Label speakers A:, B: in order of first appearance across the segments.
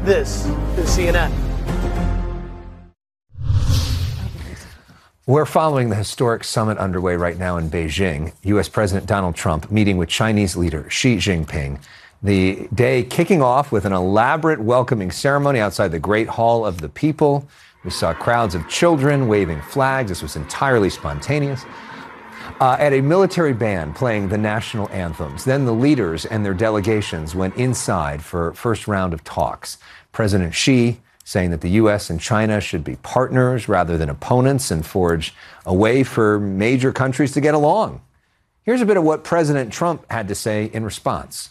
A: This is CNN.
B: We're following the historic summit underway right now in Beijing. U.S. President Donald Trump meeting with Chinese leader Xi Jinping. The day kicking off with an elaborate welcoming ceremony outside the Great Hall of the People. We saw crowds of children waving flags. This was entirely spontaneous. At a military band playing the national anthems. Then the leaders and their delegations went inside for first round of talks. President Xi saying that the U.S. and China should be partners rather than opponents and forge a way for major countries to get along. Here's a bit of what President Trump had to say in response.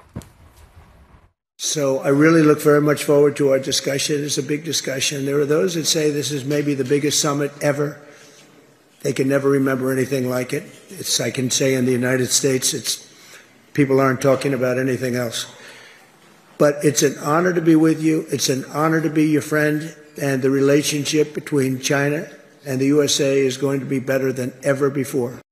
C: So I really look very much forward to our discussion. It's a big discussion. There are those that say this is maybe the biggest summit ever. They can never remember anything like it. I can say in the United States, people aren't talking about anything else. But it's an honor to be with you. It's an honor to be your friend. And the relationship between China and the USA is going to be better than ever before.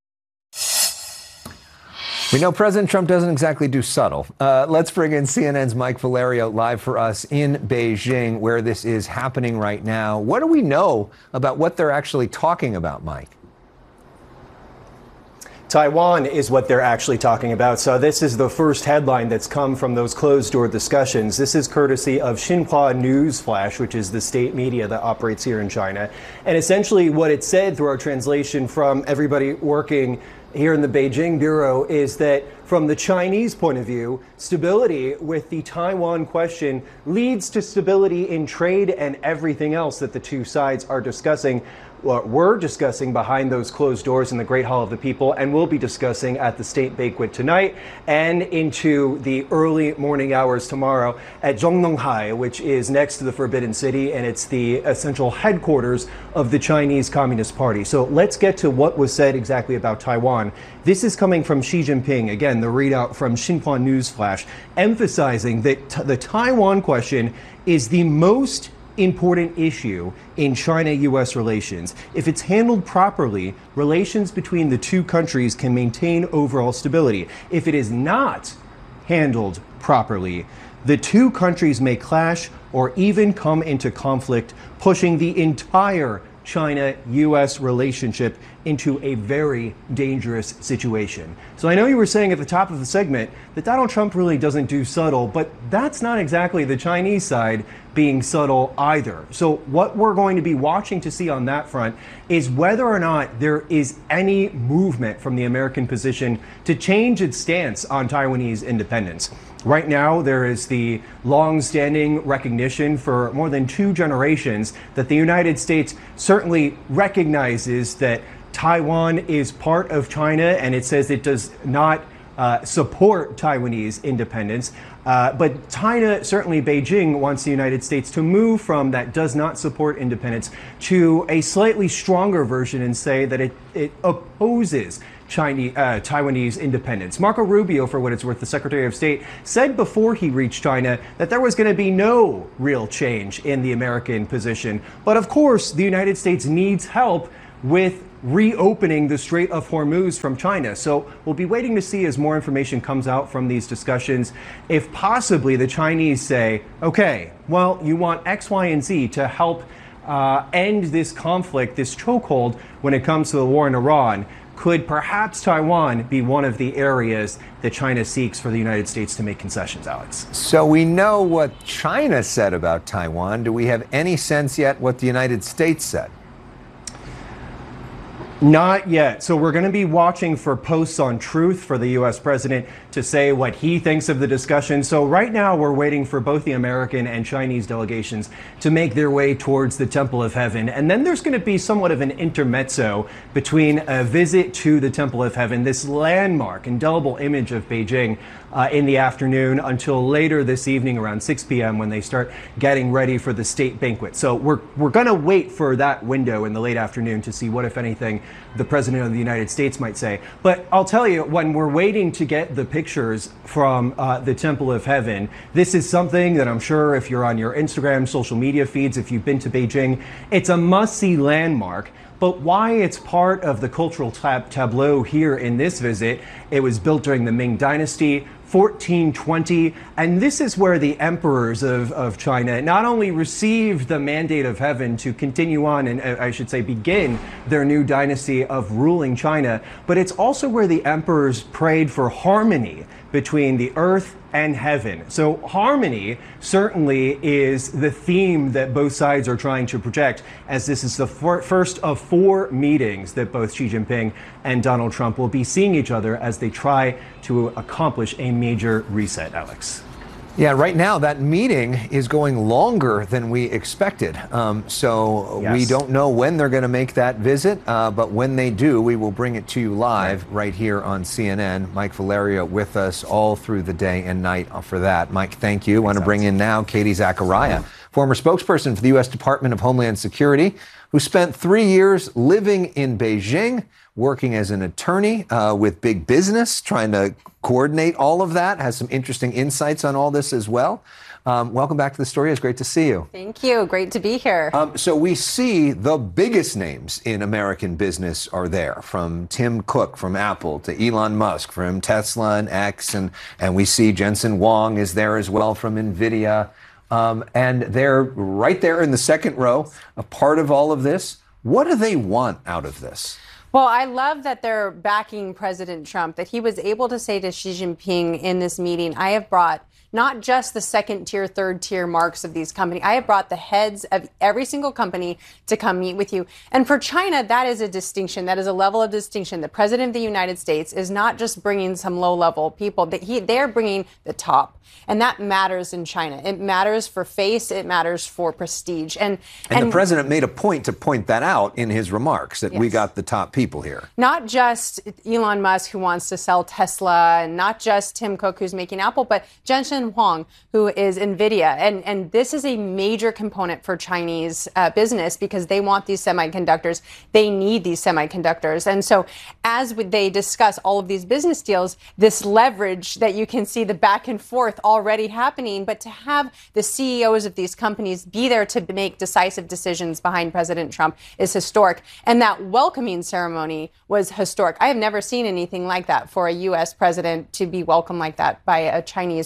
B: We know President Trump doesn't exactly do subtle. Let's bring in CNN's Mike Valerio live for us in Beijing, where this is happening right now. What do we know about what they're actually talking about, Mike?
D: Taiwan is what they're actually talking about. So this is the first headline that's come from those closed-door discussions. This is courtesy of Xinhua News Flash, which is the state media that operates here in China. And essentially what it said through our translation from everybody working here in the Beijing bureau is that from the Chinese point of view, stability with the Taiwan question leads to stability in trade and everything else that the two sides are discussing. We're discussing behind those closed doors in the Great Hall of the People, and we'll be discussing at the state banquet tonight and into the early morning hours tomorrow at Zhongnonghai, which is next to the Forbidden City, and it's the essential headquarters of the Chinese Communist Party. So let's get to what was said exactly about Taiwan. This is coming from Xi Jinping, again, the readout from Xinhua News Flash, emphasizing that the Taiwan question is the most important issue in China-U.S. relations. If it's handled properly, relations between the two countries can maintain overall stability. If it is not handled properly, the two countries may clash or even come into conflict, pushing the entire China-U.S. relationship into a very dangerous situation. So I know you were saying at the top of the segment that Donald Trump really doesn't do subtle, but that's not exactly the Chinese side being subtle either. So what we're going to be watching to see on that front is whether or not there is any movement from the American position to change its stance on Taiwanese independence. Right now, there is the long-standing recognition for more than 2 generations that the United States certainly recognizes that Taiwan is part of China, and it says it does not support Taiwanese independence. But China, certainly Beijing, wants the United States to move from that does not support independence to a slightly stronger version and say that it opposes Taiwanese independence. Marco Rubio, for what it's worth, the Secretary of State, said before he reached China that there was going to be no real change in the American position. But of course, the United States needs help with reopening the Strait of Hormuz from China. So we'll be waiting to see as more information comes out from these discussions, if possibly the Chinese say, okay, well, you want X, Y, and Z to help end this conflict, this chokehold when it comes to the war in Iran. Could perhaps Taiwan be one of the areas that China seeks for the United States to make concessions, Alex?
B: So we know what China said about Taiwan. Do we have any sense yet what the United States said?
D: Not yet. So we're going to be watching for posts on Truth for the U.S. president to say what he thinks of the discussion. So right now we're waiting for both the American and Chinese delegations to make their way towards the Temple of Heaven. And then there's going to be somewhat of an intermezzo between a visit to the Temple of Heaven, this landmark, indelible image of Beijing, in the afternoon until later this evening around 6 p.m. when they start getting ready for the state banquet. So we're going to wait for that window in the late afternoon to see what, if anything, the President of the United States might say. But I'll tell you, when we're waiting to get the pictures from the Temple of Heaven, this is something that I'm sure if you're on your Instagram, social media feeds, if you've been to Beijing, it's a must-see landmark. But why it's part of the cultural tableau here in this visit, it was built during the Ming Dynasty 1420. And this is where the emperors of China not only received the mandate of heaven to continue on and, I should say, begin their new dynasty of ruling China, but it's also where the emperors prayed for harmony between the earth and heaven. So harmony certainly is the theme that both sides are trying to project, as this is the first of 4 meetings that both Xi Jinping and Donald Trump will be seeing each other as they try to accomplish a major reset, Alex.
B: Yeah, right now that meeting is going longer than we expected. So
D: Yes.
B: we don't know when they're going to make that visit, but when they do, we will bring it to you live right here on CNN. Mike Valerio with us all through the day and night for that. Mike, thank you. I want to bring in now Katie Zachariah, former spokesperson for the U.S. Department of Homeland Security, who spent 3 years living in Beijing, working as an attorney with big business, trying to coordinate all of that, has some interesting insights on all this as well. Welcome back to the story. It's great to see you.
A: Thank you. Great to be here.
B: So we see the biggest names in American business are there, from Tim Cook from Apple to Elon Musk from Tesla and X, and we see Jensen Huang is there as well from NVIDIA. And they're right there in the second row, a part of all of this. What do they want out of this?
A: Well, I love that they're backing President Trump, that he was able to say to Xi Jinping in this meeting, I have brought not just the second tier, third tier marks of these companies. I have brought the heads of every single company to come meet with you. And for China, that is a distinction. That is a level of distinction. The president of the United States is not just bringing some low level people. They're bringing the top. And that matters in China. It matters for face. It matters for prestige. And
B: the president made a point to point that out in his remarks, that we
A: Yes.
B: got the top people here.
A: Not just Elon Musk, who wants to sell Tesla, and not just Tim Cook, who's making Apple, but Jensen Huang, who is NVIDIA. And this is a major component for Chinese business, because they want these semiconductors. They need these semiconductors. And so as they discuss all of these business deals, this leverage that you can see the back and forth already happening, but to have the CEOs of these companies be there to make decisive decisions behind President Trump is historic. And that welcoming ceremony was historic. I have never seen anything like that, for a U.S. president to be welcomed like that by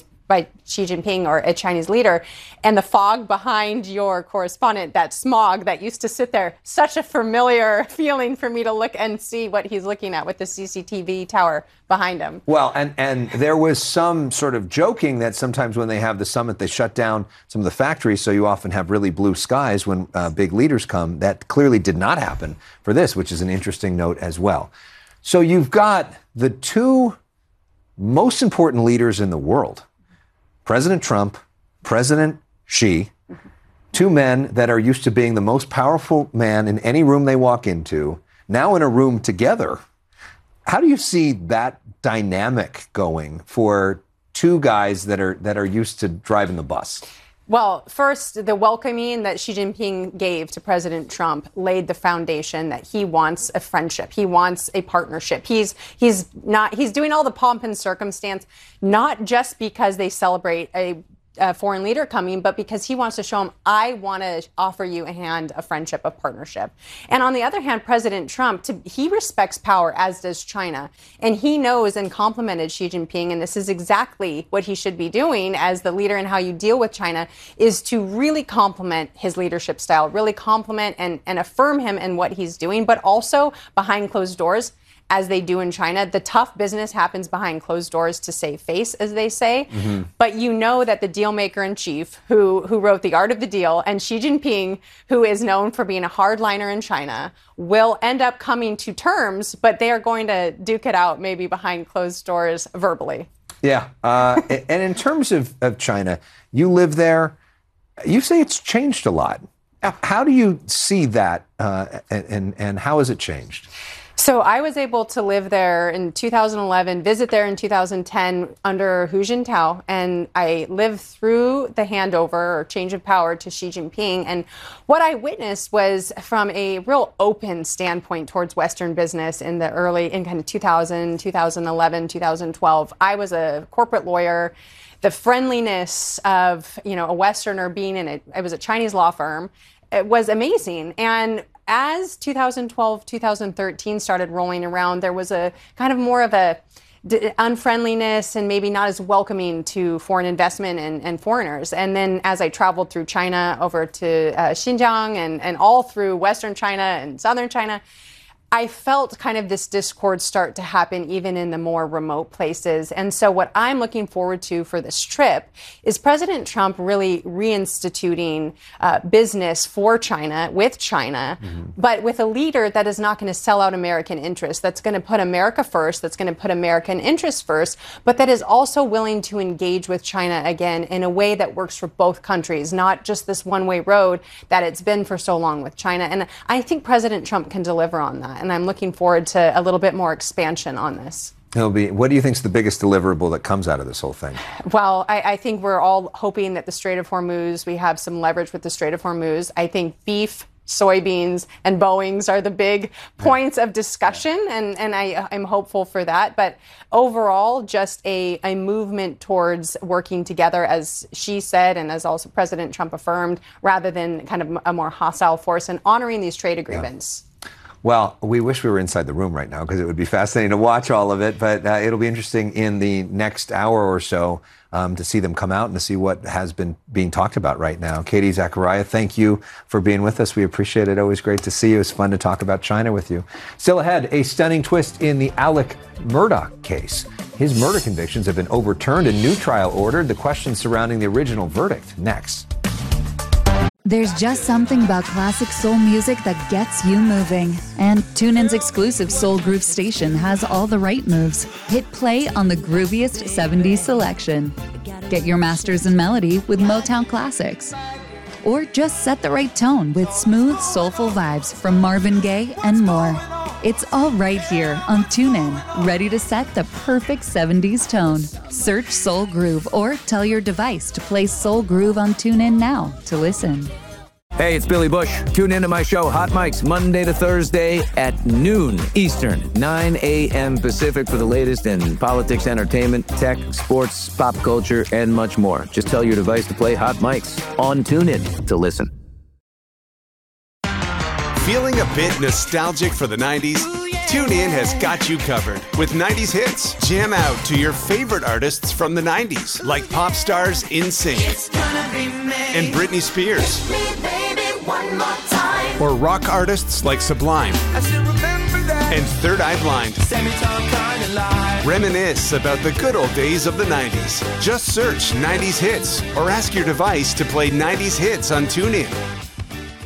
A: Xi Jinping or a Chinese leader. And the fog behind your correspondent, that smog that used to sit there, such a familiar feeling for me to look and see what he's looking at with the CCTV tower behind him.
B: Well, and there was some sort of joking that sometimes when they have the summit, they shut down some of the factories, so you often have really blue skies when big leaders come. That clearly did not happen for this, which is an interesting note as well. So you've got the 2 most important leaders in the world, President Trump, President Xi, 2 men that are used to being the most powerful man in any room they walk into, now in a room together. How do you see that dynamic going for 2 guys that are used to driving the bus?
A: Well, first, the welcoming that Xi Jinping gave to President Trump laid the foundation that he wants a friendship. He wants a partnership. He's doing all the pomp and circumstance, not just because they celebrate a foreign leader coming, but because he wants to show him, I want to offer you a hand of friendship, of partnership. And on the other hand, President Trump, he respects power, as does China. And he knows and complimented Xi Jinping, and this is exactly what he should be doing as the leader in how you deal with China, is to really compliment his leadership style, really compliment and affirm him in what he's doing, but also behind closed doors. As they do in China, the tough business happens behind closed doors to save face, as they say. Mm-hmm. But you know that the deal maker in chief, who wrote The Art of the Deal, and Xi Jinping, who is known for being a hardliner in China, will end up coming to terms, but they are going to duke it out maybe behind closed doors verbally.
B: Yeah. And in terms of China, you live there. You say it's changed a lot. How do you see that, and how has it changed?
A: So I was able to live there in 2011, visit there in 2010 under Hu Jintao, and I lived through the handover or change of power to Xi Jinping. And what I witnessed was from a real open standpoint towards Western business in kind of 2000, 2011, 2012. I was a corporate lawyer. The friendliness of, a Westerner being in it was a Chinese law firm. It was amazing. And as 2012, 2013 started rolling around, there was a kind of more of a unfriendliness and maybe not as welcoming to foreign investment and foreigners. And then as I traveled through China over to Xinjiang and all through Western China and Southern China, I felt kind of this discord start to happen even in the more remote places. And so what I'm looking forward to for this trip is President Trump really reinstituting business for China, with China, but with a leader that is not going to sell out American interests, that's going to put America first, that's going to put American interests first, but that is also willing to engage with China again in a way that works for both countries, not just this one-way road that it's been for so long with China. And I think President Trump can deliver on that. And I'm looking forward to a little bit more expansion on this.
B: What do you think is the biggest deliverable that comes out of this whole thing?
A: Well, I think we're all hoping that the Strait of Hormuz, we have some leverage with the Strait of Hormuz. I think beef, soybeans, and Boeings are the big points of discussion, and I'm hopeful for that. But overall, just a movement towards working together, as she said, and as also President Trump affirmed, rather than kind of a more hostile force, and honoring these trade agreements.
B: Well, we wish we were inside the room right now because it would be fascinating to watch all of it. But it'll be interesting in the next hour or so to see them come out and to see what has been being talked about right now. Katie Zachariah, thank you for being with us. We appreciate it. Always great to see you. It's fun to talk about China with you. Still ahead, a stunning twist in the Alec Murdaugh case. His murder convictions have been overturned, a new trial ordered. The questions surrounding the original verdict next.
E: There's just something about classic soul music that gets you moving. And TuneIn's exclusive Soul Groove station has all the right moves. Hit play on the grooviest 70s selection. Get your masters in melody with Motown classics. Or just set the right tone with smooth, soulful vibes from Marvin Gaye and more. It's all right here on TuneIn, ready to set the perfect 70s tone. Search Soul Groove or tell your device to play Soul Groove on TuneIn now to listen.
F: Hey, it's Billy Bush. Tune into my show, Hot Mics, Monday to Thursday at noon Eastern, 9 a.m. Pacific for the latest in politics, entertainment, tech, sports, pop culture, and much more. Just tell your device to play Hot Mics on TuneIn to listen.
G: Feeling a bit nostalgic for the 90s? TuneIn has got you covered with 90s hits. Jam out to your favorite artists from the 90s, like pop stars NSYNC and Britney Spears. Or rock artists like Sublime and Third Eye Blind. Reminisce about the good old days of the 90s. Just search 90s hits or ask your device to play 90s hits on TuneIn.